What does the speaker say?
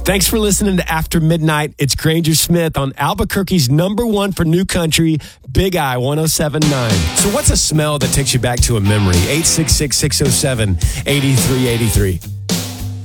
Thanks for listening to After Midnight. It's Granger Smith on Albuquerque's #1 for new country, Big I 107.9. So what's a smell that takes you back to a memory? 866-607-8383.